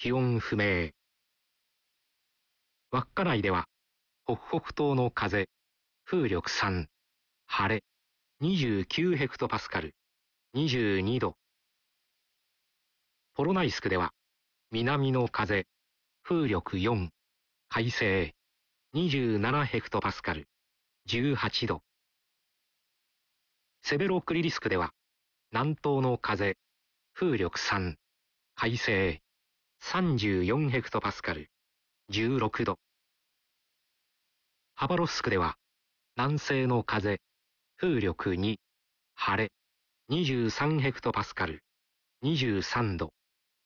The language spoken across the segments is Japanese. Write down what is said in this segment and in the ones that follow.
気温不明。稚内では、北北東の風、風力3、晴れ、29ヘクトパスカル、22度。ポロナイスクでは、南の風、風力4、快晴、27ヘクトパスカル、18度。セベロクリリスクでは、南東の風、風力3、快晴、34ヘクトパスカル、16度。ハバロフスクでは、南西の風、風力2、晴れ、23ヘクトパスカル、23度。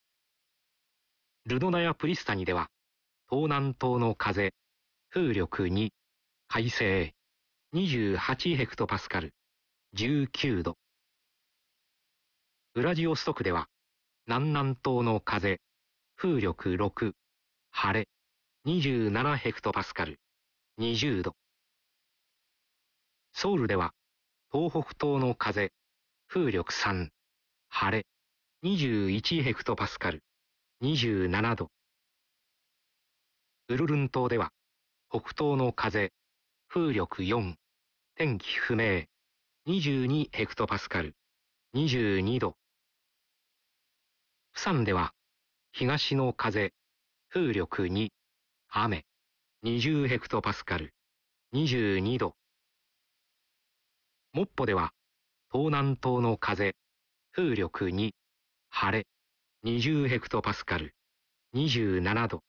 ルドナやプリスタニでは、東南東の風、風力2、快晴、28ヘクトパスカル、19度。ウラジオストクでは、南南東の風、風力6、晴れ、27ヘクトパスカル、20度。ソウルでは、東北東の風、風力3、晴れ、21ヘクトパスカル、27度。ウルルン島では、北東の風、風力4、天気不明、22ヘクトパスカル、22度。プサンでは、東の風、風力2、雨、20ヘクトパスカル、22度。モッポでは、東南東の風、風力2、晴れ、20ヘクトパスカル、27度。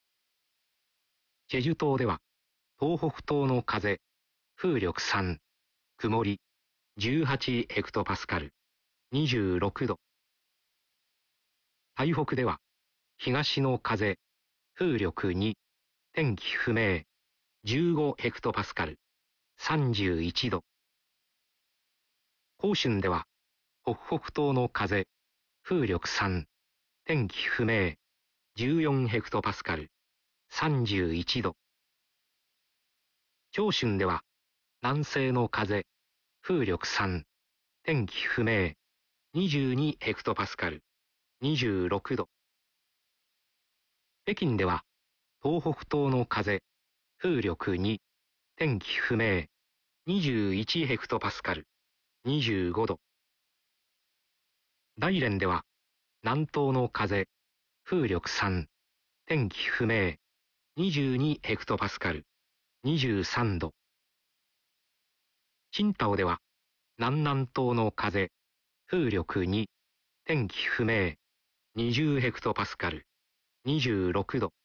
チェジュ島では、東北東の風、風力3、曇り、18ヘクトパスカル、26度。台北では、東の風、風力2、天気不明、15ヘクトパスカル、31度。広春では、北北東の風、風力3、天気不明、14ヘクトパスカル、31度。長春では、南西の風、風力3、天気不明、22ヘクトパスカル、26度。北京では、東北東の風、風力2、天気不明、21ヘクトパスカル、25度。大連では、南東の風、風力3、天気不明、22ヘクトパスカル、23度。青島では、南南東の風、風力2、天気不明、20ヘクトパスカル、26度。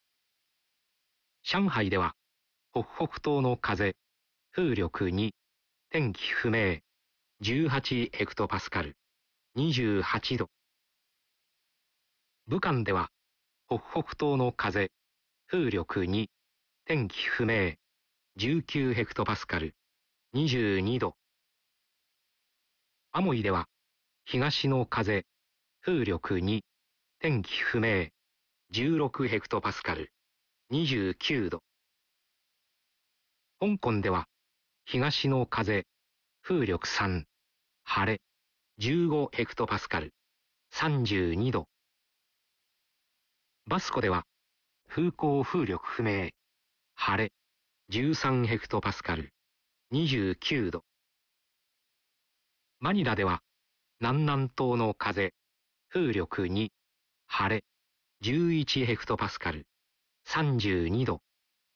上海では、北北東の風、風力2、天気不明、18ヘクトパスカル、28度。武漢では、北北東の風、風力2、天気不明、19ヘクトパスカル、22度。アモイでは、東の風、風力2、天気不明、16ヘクトパスカル、29度。香港では、東の風、風力3、晴れ、15ヘクトパスカル、32度。バスコでは、風向風力不明、晴れ、13ヘクトパスカル、29度。マニラでは、南南東の風、風力2、晴れ、11ヘクトパスカル、32度。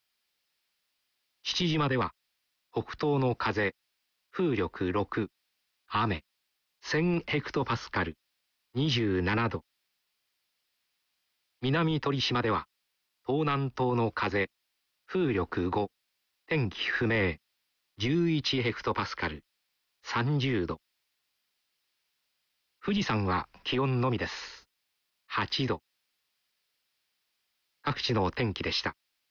父島では、北東の風、風力6、雨、1000ヘクトパスカル、27度。南鳥島では、東南東の風、風力5、天気不明、11ヘクトパスカル、30度。富士山は気温のみです。8度。各地の天気でした。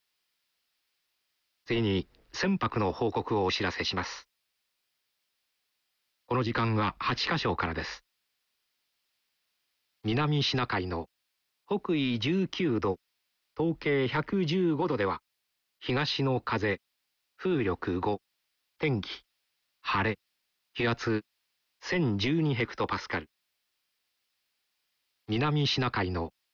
次に、船舶の報告をお知らせします。この時間は8カ所からです。南シナ海の北緯19度、東経115度では、東の風、風力5、天気、晴れ、気圧、1012ヘクトパスカル。南シナ海の